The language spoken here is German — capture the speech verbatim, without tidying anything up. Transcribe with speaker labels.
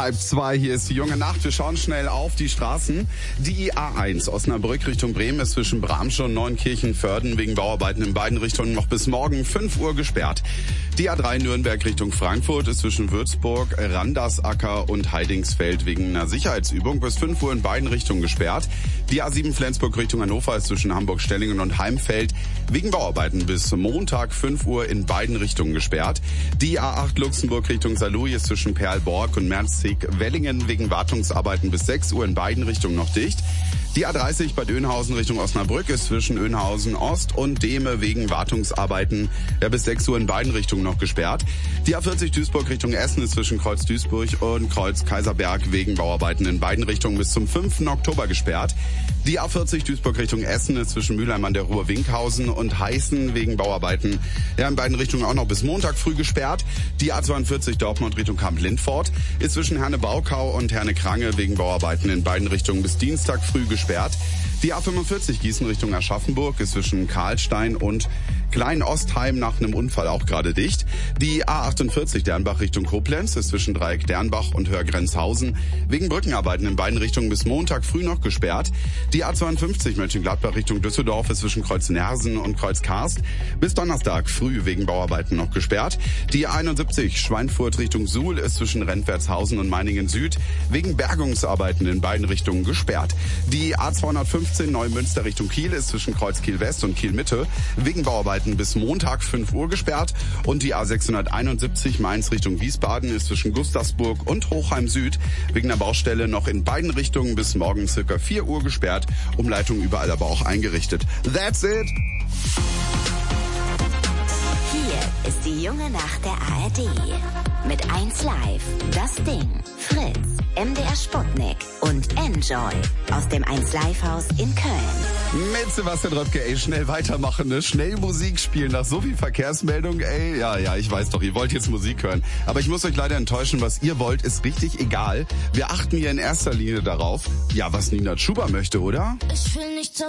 Speaker 1: Halb zwei, hier ist die junge Nacht. Wir schauen schnell auf die Straßen. Die A eins Osnabrück Richtung Bremen ist zwischen Bramsche und Neunkirchen-Vörden wegen Bauarbeiten in beiden Richtungen noch bis morgen fünf Uhr gesperrt. Die A drei Nürnberg Richtung Frankfurt ist zwischen Würzburg, Randersacker und Heidingsfeld wegen einer Sicherheitsübung bis fünf Uhr in beiden Richtungen gesperrt. Die A sieben Flensburg Richtung Hannover ist zwischen Hamburg-Stellingen und Heimfeld wegen Bauarbeiten bis Montag fünf Uhr in beiden Richtungen gesperrt. Die A acht Luxemburg Richtung Saarlouis ist zwischen Perlborg und Merzig-Wellingen wegen Wartungsarbeiten bis sechs Uhr in beiden Richtungen noch dicht. Die A dreißig Bad Oeynhausen Richtung Osnabrück ist zwischen Oeynhausen Ost und Dehme wegen Wartungsarbeiten ja, bis sechs Uhr in beiden Richtungen noch gesperrt. Die A vierzig Duisburg Richtung Essen ist zwischen Kreuz Duisburg und Kreuz Kaiserberg wegen Bauarbeiten in beiden Richtungen bis zum fünften Oktober gesperrt. Die A vierzig Duisburg Richtung Essen ist zwischen Mülheim an der Ruhr Winkhausen und Heißen wegen Bauarbeiten ja, in beiden Richtungen auch noch bis Montag früh gesperrt. Die A zweiundvierzig Dortmund Richtung Kamp-Lindfort ist zwischen Herne-Baukau und Herne-Krange wegen Bauarbeiten in beiden Richtungen bis Dienstag früh gesperrt. Die A fünfundvierzig Gießen Richtung Aschaffenburg ist zwischen Karlstein und Klein-Ostheim nach einem Unfall auch gerade dicht. Die A achtundvierzig Dernbach Richtung Koblenz ist zwischen Dreieck Dernbach und Hörgrenzhausen wegen Brückenarbeiten in beiden Richtungen bis Montag früh noch gesperrt. Die A zweiundfünfzig Mönchengladbach Richtung Düsseldorf ist zwischen Kreuz Nersen und Kreuz Karst bis Donnerstag früh wegen Bauarbeiten noch gesperrt. Die A einundsiebzig Schweinfurt Richtung Suhl ist zwischen Rentwertshausen und Meiningen Süd wegen Bergungsarbeiten in beiden Richtungen gesperrt. Die A zweihundertfünfzehn Neumünster Richtung Kiel ist zwischen Kreuz Kiel West und Kiel Mitte wegen Bauarbeiten bis Montag fünf Uhr gesperrt. Und die A sechshunderteinundsiebzig Mainz Richtung Wiesbaden ist zwischen Gustavsburg und Hochheim Süd wegen der Baustelle noch in beiden Richtungen bis morgen circa vier Uhr gesperrt. Umleitung überall aber auch eingerichtet. That's it!
Speaker 2: Hier ist die junge Nacht der A R D. Mit eins Live, das Ding, Fritz, M D R Sputnik und Enjoy aus dem eins Live Haus in Köln.
Speaker 1: Mit Sebastian Röpke, ey, schnell weitermachen, ne? Schnell Musik spielen nach so viel Verkehrsmeldung, ey. Ja, ja, ich weiß doch, ihr wollt jetzt Musik hören. Aber ich muss euch leider enttäuschen, was ihr wollt, ist richtig egal. Wir achten hier in erster Linie darauf, ja, was Nina Chuba möchte, oder?
Speaker 3: Ich will nicht